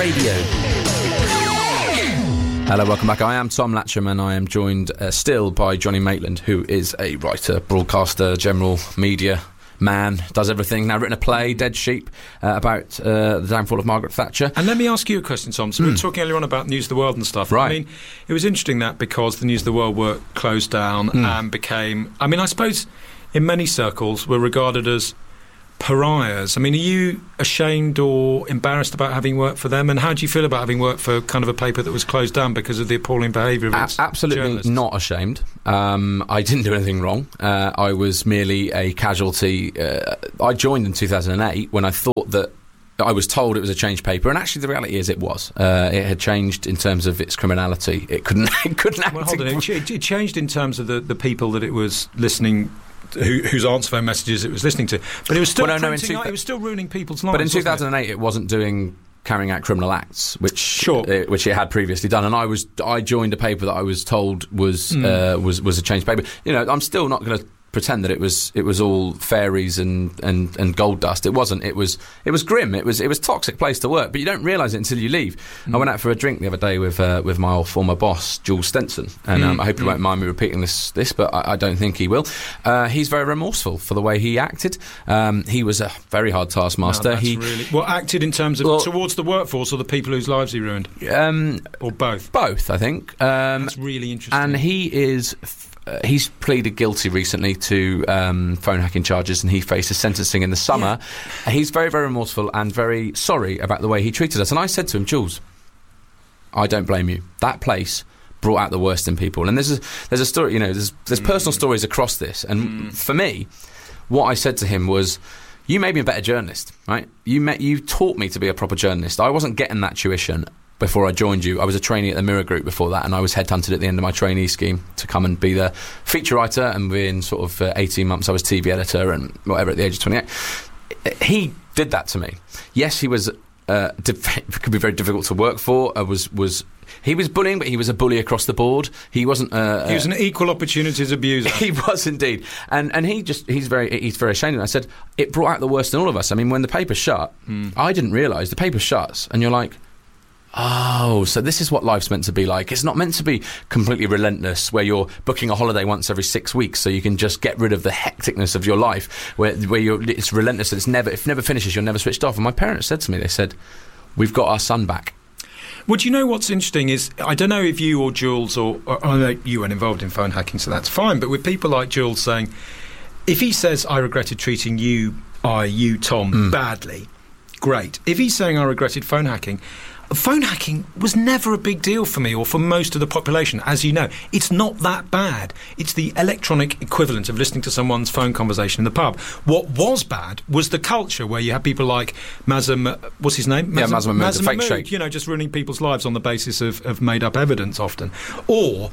Radio. Hello, welcome back. I am Tom Latcham, and I am joined still by Johnny Maitland, who is a writer, broadcaster, general media man, does everything. Now written a play, Dead Sheep, about the downfall of Margaret Thatcher. And let me ask you a question, Tom. So we were talking earlier on about News of the World and stuff. Right. I mean, it was interesting that because the News of the World were closed down and became... I mean, I suppose in many circles were regarded as pariahs. I mean, are you ashamed or embarrassed about having worked for them? And how do you feel about having worked for kind of a paper that was closed down because of the appalling behaviour of its Absolutely journalists? not ashamed. I didn't do anything wrong. I was merely a casualty. I joined in 2008 when I thought that I was told it was a changed paper, and actually the reality is it was. It had changed in terms of its criminality. It couldn't act. Well, hold on. It changed in terms of the people that it was listening whose answer phone messages it was listening to, but it was still it was still ruining people's lives. But in 2008, it wasn't carrying out criminal acts, which it had previously done. And I joined a paper that I was told was a changed paper. You know, I'm still not going to pretend that it was all fairies and gold dust. It wasn't. It was grim. It was a toxic place to work, but you don't realise it until you leave. I went out for a drink the other day with my old former boss, Jules Stenson, and I hope he won't mind me repeating this, but I don't think he will. He's very remorseful for the way he acted. He was a very hard taskmaster. Acted in terms of towards the workforce or the people whose lives he ruined, or both. Both, I think. That's really interesting. And he's pleaded guilty recently to phone hacking charges, and he faces sentencing in the summer. Yeah. He's very, very remorseful and very sorry about the way he treated us. And I said to him, Jules, I don't blame you. That place brought out the worst in people. And there's a story, you know, there's personal stories across this. And for me, what I said to him was, you made me a better journalist, right? You taught me to be a proper journalist. I wasn't getting that tuition before I joined you. I was a trainee at the Mirror Group before that, and I was headhunted at the end of my trainee scheme to come and be the feature writer, and within sort of 18 months I was TV editor and whatever at the age of 28. He did that to me. Yes, he was could be very difficult to work for. He was bullying, but he was a bully across the board. He wasn't. He was an equal opportunities abuser. He was indeed, and he's very ashamed. And I said it brought out the worst in all of us. I mean, when the paper shut, I didn't realise the paper shuts, and you're like, oh, so this is what life's meant to be like. It's not meant to be completely relentless, where you're booking a holiday once every 6 weeks so you can just get rid of the hecticness of your life, where it's relentless and it never finishes, you're never switched off. And my parents said to me, they said, we've got our son back. Well, do you know what's interesting is, I don't know if you or Jules, or I know you weren't involved in phone hacking, so that's fine, but with people like Jules saying, if he says, I regretted treating you, Tom, badly, great. If he's saying, I regretted phone hacking was never a big deal for me or for most of the population, as you know. It's not that bad. It's the electronic equivalent of listening to someone's phone conversation in the pub. What was bad was the culture where you had people like Mazza, what's his name? Mazza Mahmood, you know, just ruining people's lives on the basis of made-up evidence often. Or,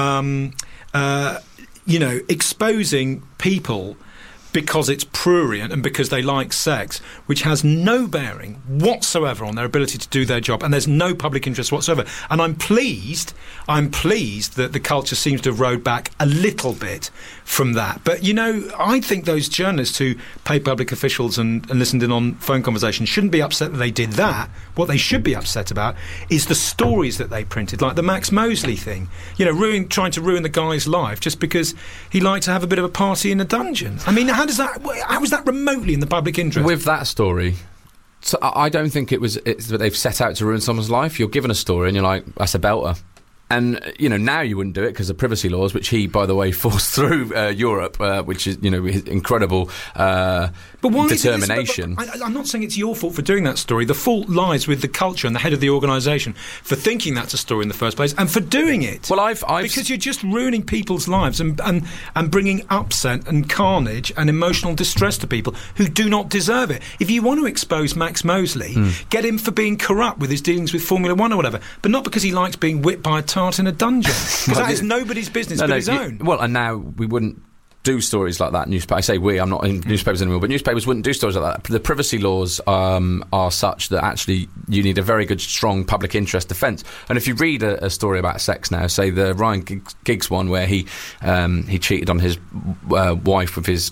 exposing people because it's prurient and because they like sex, which has no bearing whatsoever on their ability to do their job, and there's no public interest whatsoever. And I'm pleased that the culture seems to have rode back a little bit from that. But, you know, I think those journalists who pay public officials and listened in on phone conversations shouldn't be upset that they did that. What they should be upset about is the stories that they printed, like the Max Mosley thing. You know, trying to ruin the guy's life just because he liked to have a bit of a party in a dungeon. I mean, how was that remotely in the public interest? With that story, so I don't think it's that they've set out to ruin someone's life. You're given a story and you're like, that's a belter. And, you know, now you wouldn't do it because of privacy laws, which he, by the way, forced through Europe, which is, you know, his incredible determination. I'm not saying it's your fault for doing that story. The fault lies with the culture and the head of the organisation for thinking that's a story in the first place and for doing it. Well, because you're just ruining people's lives and bringing upset and carnage and emotional distress to people who do not deserve it. If you want to expose Max Mosley, get him for being corrupt with his dealings with Formula One or whatever, but not because he likes being whipped by a tart in a dungeon, because that is nobody's business but his own. Well, and now we wouldn't do stories like that. I say we, I'm not in newspapers anymore, but newspapers wouldn't do stories like that. The privacy laws are such that actually you need a very good, strong public interest defence. And if you read a story about sex now, say the Ryan Giggs one where he cheated on his wife with his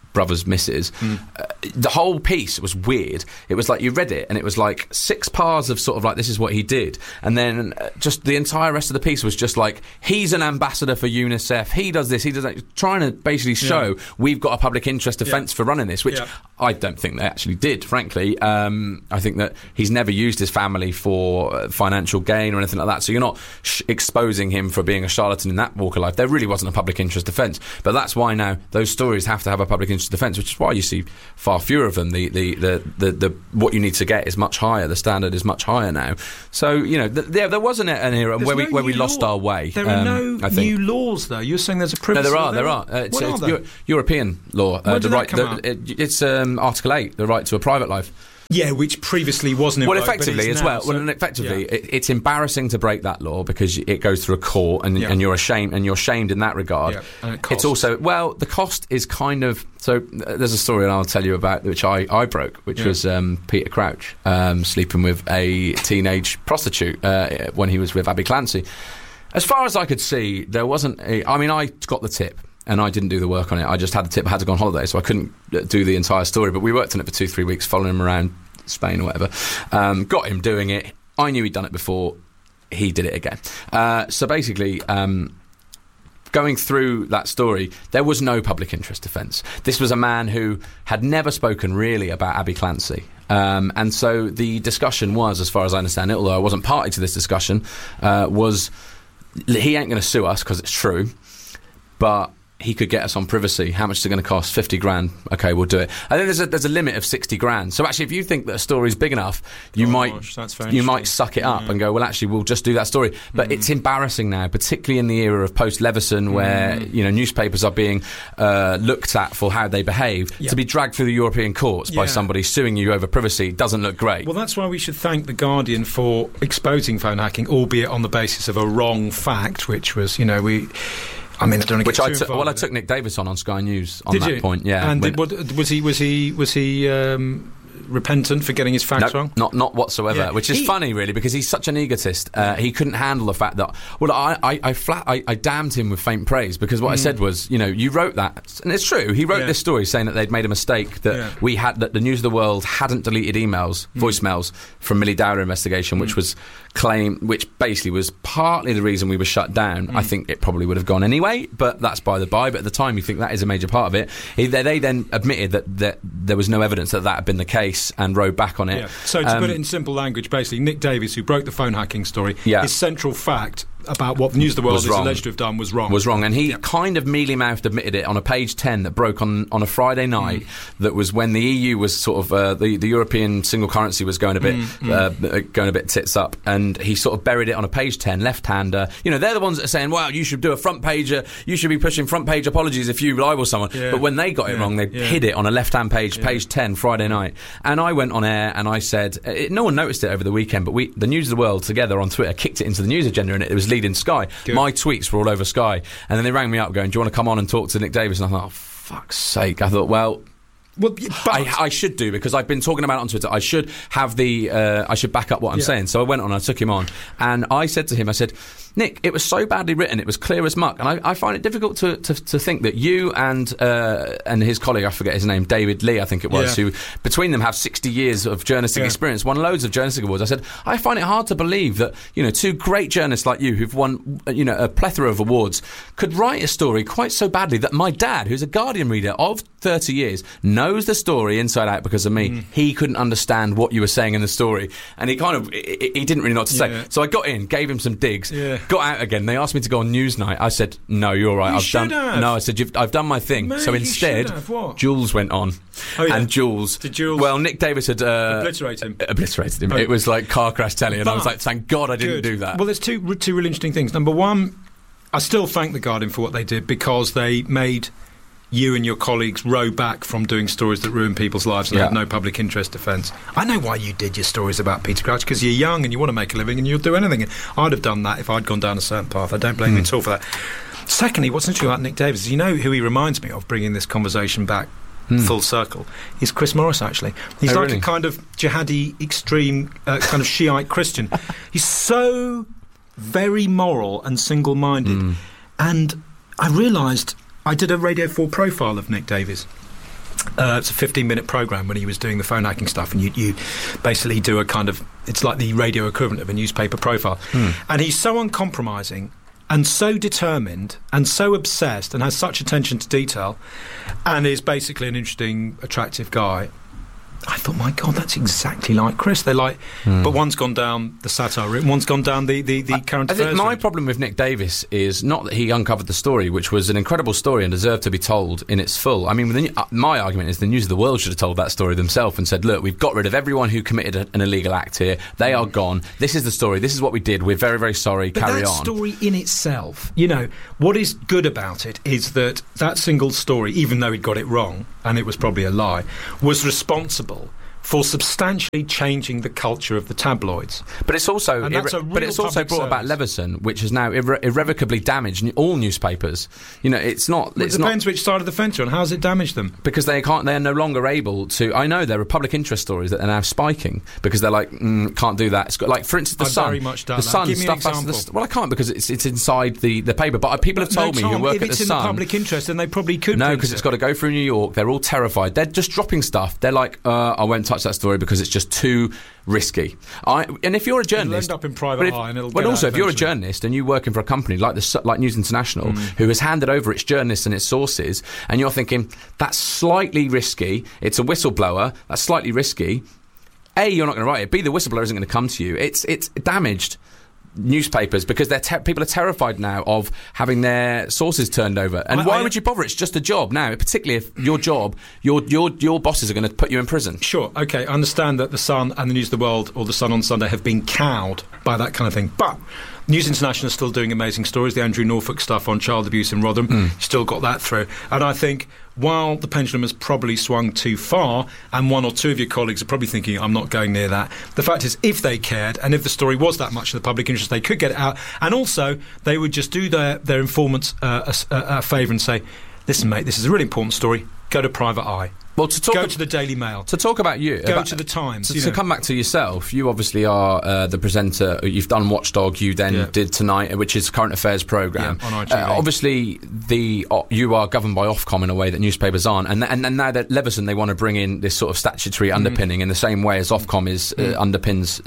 brother's missus. The whole piece was weird. It was like you read it and it was like 6 pages of sort of like, this is what he did, and then just the entire rest of the piece was just like, he's an ambassador for UNICEF, he does this, he does that, trying to basically show we've got a public interest defence for running this, which I don't think they actually did, frankly. I think that he's never used his family for financial gain or anything like that, so you're not exposing him for being a charlatan in that walk of life. There really wasn't a public interest defence, but that's why now those stories have to have a public interest defence, which is why you see far fewer of them. The what you need to get is much higher. The standard is much higher now. So, you know, there wasn't an era where we lost our way. There are no new laws, though. You're saying there's a privacy. No, there are. It's European law. When did that come out? It's Article 8, the right to a private life. Yeah, which previously wasn't. Well, effectively as well. It's embarrassing to break that law because it goes through a court, and you're ashamed, and you're shamed in that regard. Yeah, and it's also, well, the cost is kind of. So there's a story and I'll tell you about which I broke, which was Peter Crouch sleeping with a teenage prostitute when he was with Abby Clancy. As far as I could see, there wasn't. I got the tip. And I didn't do the work on it. I just had the tip. I had to go on holiday, so I couldn't do the entire story. But we worked on it for 2-3 weeks, following him around Spain or whatever. Got him doing it. I knew he'd done it before. He did it again. So basically, going through that story, there was no public interest defence. This was a man who had never spoken really about Abby Clancy. And so the discussion was, as far as I understand it, although I wasn't party to this discussion, was he ain't going to sue us because it's true, but he could get us on privacy. How much is it going to cost? 50 grand. Okay, we'll do it. I think there's a limit of 60 grand. So actually, if you think that a story's big enough, you might suck it up and go, well, actually, we'll just do that story. But it's embarrassing now, particularly in the era of post-Leveson, where newspapers are being looked at for how they behave. To be dragged through the European courts by somebody suing you over privacy doesn't look great. Well, that's why we should thank The Guardian for exposing phone hacking, albeit on the basis of a wrong fact, which was, I don't want to get too involved. I took Nick Davis on Sky News on that point. Yeah, and was he repentant for getting his facts wrong? Not whatsoever. Yeah. Which is funny, really, because he's such an egotist. He couldn't handle the fact that. Well, I damned him with faint praise, because what I said was, you wrote that, and it's true. He wrote this story saying that they'd made a mistake, that that the News of the World hadn't deleted voicemails from Millie Dowler investigation, which was which basically was partly the reason we were shut down. I think it probably would have gone anyway, but that's by the by. But at the time, you think that is a major part of it. They then admitted that there was no evidence that had been the case, and rode back on it. Yeah. So to put it in simple language, basically, Nick Davies, who broke the phone hacking story, his central fact about what the News of the World is alleged to have done was wrong. And he kind of mealy-mouthed admitted it on a page 10 that broke on a Friday night. That was when the EU was sort of the European single currency was going a bit tits up, and he sort of buried it on a page 10, left-hander. They're the ones that are saying, "Wow, you should do a front pager. You should be pushing front page apologies if you libel someone." Yeah. But when they got it wrong, they hid it on a left-hand page, page 10, Friday night. And I went on air and I said, no one noticed it over the weekend, but the News of the World together on Twitter kicked it into the news agenda, and it was leading Sky. Good. My tweets were all over Sky, and then they rang me up going, "Do you want to come on and talk to Nick Davis?" And I thought, oh, fuck's sake. I thought, well, I should do, because I've been talking about it on Twitter. I should have I should back up what I'm saying. So I went on, I took him on, and I said to him, I said, "Nick, it was so badly written, it was clear as muck, and I find it difficult to think that you and his colleague, I forget his name, David Lee, I think it was, who between them have 60 years of journalistic experience, won loads of journalistic awards." I said, "I find it hard to believe that two great journalists like you, who've won a plethora of awards, could write a story quite so badly that my dad, who's a Guardian reader of 30 years, knows the story inside out because of me. He couldn't understand what you were saying in the story," and he didn't really know what to say. So I got in, gave him some digs. Got out again. They asked me to go on Newsnight. I said, "No, you're all right. No, I said, I've done my thing." Mate, so instead, Jules went on. And Jules... Did Jules... Well, Nick Davis had... Obliterated him. It was like car crash telly, and I was like, thank God I didn't do that. Well, there's two really interesting things. Number one, I still thank The Guardian for what they did, because they made you and your colleagues row back from doing stories that ruin people's lives and had no public interest defence. I know why you did your stories about Peter Crouch, because you're young and you want to make a living and you'll do anything. I'd have done that if I'd gone down a certain path. I don't blame you at all for that. Secondly, what's interesting about Nick Davis is, who he reminds me of, bringing this conversation back full circle, is Chris Morris, actually. He's like a kind of jihadi, extreme, kind of Shiite Christian. He's so very moral and single-minded. And I realised... I did a Radio 4 profile of Nick Davies, it's a 15-minute programme when he was doing the phone hacking stuff, and you basically do a kind of, it's like the radio equivalent of a newspaper profile. And he's so uncompromising and so determined and so obsessed and has such attention to detail and is basically an interesting, attractive guy. I thought, my God, that's exactly like Chris. They're like, but one's gone down the satire route, and one's gone down the current affairs I think my route. problem with Nick Davis is not that he uncovered the story, which was an incredible story and deserved to be told in its full. I mean, my argument is the News of the World should have told that story themselves and said, look, we've got rid of everyone who committed an illegal act here. They are gone. This is the story. This is what we did. We're very, very sorry. But Carry that on. story in itself, what is good about it is that single story, even though he'd got it wrong, and it was probably a lie, was responsible for substantially changing the culture of the tabloids. But it's also brought about Leveson, which has now irrevocably damaged all newspapers. It's not. It depends which side of the fence you're on. How has it damaged them? Because they are no longer able to. I know there are public interest stories that are now spiking because they're like, can't do that. It's got, like, for instance, the Sun. Very much doubt the that. Sun Give me an stuff. example. Well, I can't because it's inside the paper. But people have told me who work at the Sun. If it's in the public interest, then they probably could. No, because it's got to go through New York. They're all terrified. They're just dropping stuff. They're like, I won't touch that story because it's just too risky. And if you're a journalist, it'll end up in private eye, and it'll. But also, if you're a eventually. journalist and you're working for a company like News International, who has handed over its journalists and its sources, and you're thinking that's slightly risky. It's a whistleblower. That's slightly risky. A, you're not going to write it. B, the whistleblower isn't going to come to you. It's damaged newspapers because people are terrified now of having their sources turned over. And why would you bother? It's just a job now, particularly if your job, your bosses are going to put you in prison. Sure, okay, I understand that the Sun and the News of the World or the Sun on Sunday have been cowed by that kind of thing, but News International is still doing amazing stories. The Andrew Norfolk stuff on child abuse in Rotherham, still got that through. And I think while the pendulum has probably swung too far, and one or two of your colleagues are probably thinking, I'm not going near that, the fact is, if they cared, and if the story was that much of the public interest, they could get it out. And also, they would just do their informants a favour and say, listen, mate, this is a really important story. Go to Private Eye. Well, go to the Daily Mail. To talk about you. Go to the Times. To come back to yourself, you obviously are the presenter. You've done Watchdog. You then did Tonight, which is a current affairs programme. On ITV. Obviously, you are governed by Ofcom in a way that newspapers aren't. And now that Leveson, they want to bring in this sort of statutory underpinning in the same way as Ofcom underpins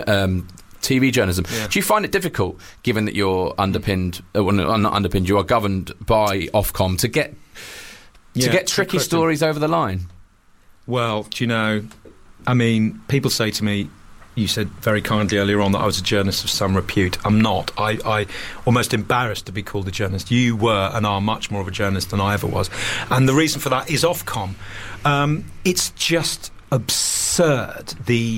TV journalism. Yeah. Do you find it difficult, given that you're underpinned, not underpinned, you are governed by Ofcom, to get tricky stories over the line? Well, do you know, I mean, people say to me, you said very kindly earlier on that I was a journalist of some repute. I'm not. I almost embarrassed to be called a journalist. You were and are much more of a journalist than I ever was. And the reason for that is Ofcom. It's just absurd.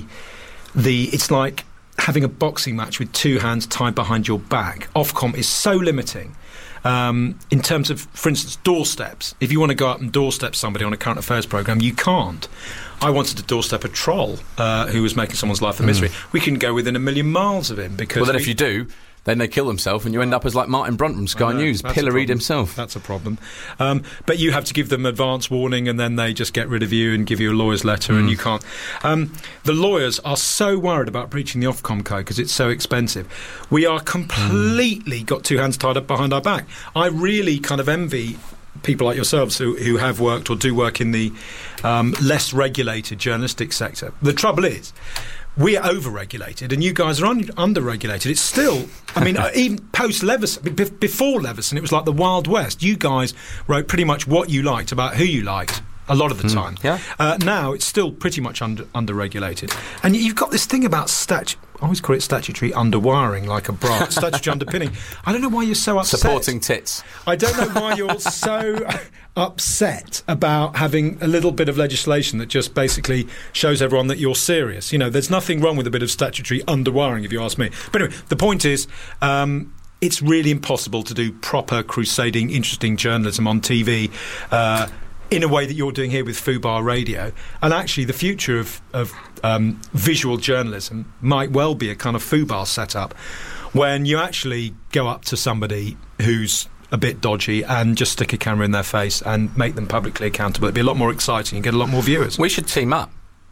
It's like having a boxing match with two hands tied behind your back. Ofcom is so limiting. In terms of, for instance, doorsteps. If you want to go up and doorstep somebody on a current affairs programme, you can't. I wanted to doorstep a troll who was making someone's life a misery. We couldn't go within a million miles of him because... Well, then if you do, then they kill themselves and you end up as like Martin Brunt from Sky News, pilloried himself. That's a problem. But you have to give them advance warning and then they just get rid of you and give you a lawyer's letter and you can't... the lawyers are so worried about breaching the Ofcom code because it's so expensive. We are completely got two hands tied up behind our back. I really kind of envy people like yourselves who have worked or do work in the less regulated journalistic sector. The trouble is, we're over-regulated and you guys are under-regulated. It's still, I mean, even post-Leveson, before Leveson, it was like the Wild West. You guys wrote pretty much what you liked about who you liked a lot of the time. Now it's still pretty much under-regulated. And you've got this thing about I always call it statutory underwiring, like a bra. Statutory underpinning. I don't know why you're so upset. Supporting tits. I don't know why you're so upset about having a little bit of legislation that just basically shows everyone that you're serious. You know, there's nothing wrong with a bit of statutory underwiring, if you ask me. But anyway, the point is... it's really impossible to do proper, crusading, interesting journalism on TV in a way that you're doing here with Fubar Radio. And actually, the future of visual journalism might well be a kind of Fubar setup when you actually go up to somebody who's a bit dodgy and just stick a camera in their face and make them publicly accountable. It'd be a lot more exciting and get a lot more viewers. We should team up.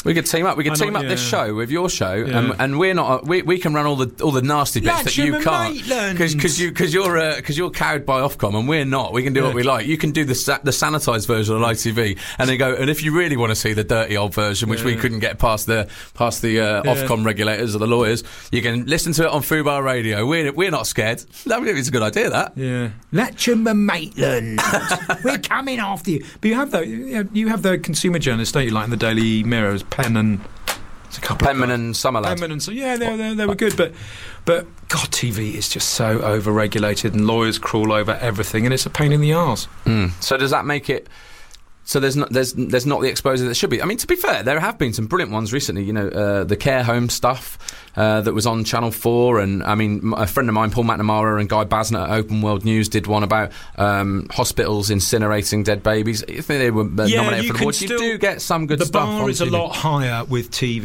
We could team up. We could team up this show with your show, and we're not. We can run all the nasty bits that you can't, because you're cowed by Ofcom and we're not. We can do what we like. You can do the sanitised version on ITV, and then go. And if you really want to see the dirty old version, which we couldn't get past the Ofcom regulators or the lawyers, you can listen to it on Fubar Radio. We're not scared. I think it's a good idea. That Letcham and Maitland, we're coming after you. But you have the consumer journalists, don't you? Like in the Daily Mirror, Penn and Penman and Summerlad. Penman and they were good, but God, TV is just so over-regulated, and lawyers crawl over everything, and it's a pain in the arse. So does that make it? So there's not the exposure that should be. I mean, to be fair, there have been some brilliant ones recently. You know, the care home stuff that was on Channel 4, and I mean, a friend of mine, Paul McNamara, and Guy Basnett at Open World News did one about hospitals incinerating dead babies. I think they were nominated for the award. You do get some good stuff. The bar is a lot higher with TV.